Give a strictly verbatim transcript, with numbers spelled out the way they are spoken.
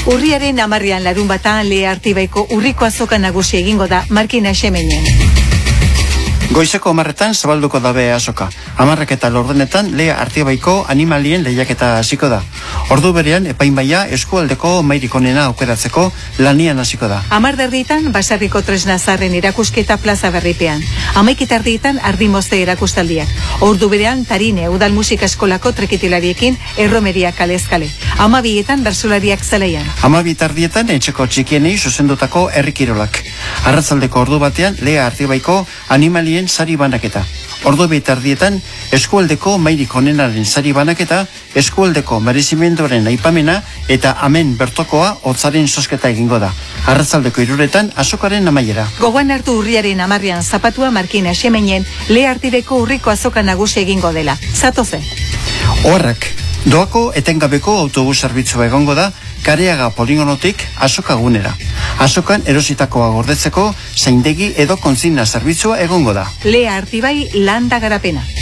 Urriaren hamarrean larun batan Lea Artibaiko urriko azoka nagusi egingo da Markina Xemeinen. Goizeko hamarretan zabalduko dabe azoka. Hamarrak eta lordenetan Lea Artibaiko animalien lehiaketa hasiko da. Ordu berean epainbaia eskualdeko mairik onena aukeratzeko lanian hasiko da. Hamar erdietan Basarriko tresna zarren erakusketa plaza berripean. Hamaik erdietan ardimozte erakustaldiak. Ordu berean Tarine udal musika eskolako trekitilariekin erromeria kalezkale. Hamabietan bersolariak zelaian. Hamabi erdietan etxeko txikienei zuzendutako herrikirolak. Arratzaldeko ordu batean Lea Artibaiko animalien sari banaketa. Ordu erdietan eskualdeko mairik onenaren sari banaketa, eskualdeko merezimenduaren aipamena eta amen bertokoa hotzaren sosketa egingo da. Arratzaldeko hiruretan azokaren amaiera. Gogoan hartu urriaren hamarrean zapatua Markina Xemeinen Lea Artibeko urriko azoka nagusi egingo dela. Zatoze. Oharrak, doako etengabeko autobus zerbitzua egongo da Kareaga poligonotik azoka gunera. Azokan erositakoa gordetzeko zaindegi edo kontzina zerbitzua egongo da. Lea Artibai landa garapena.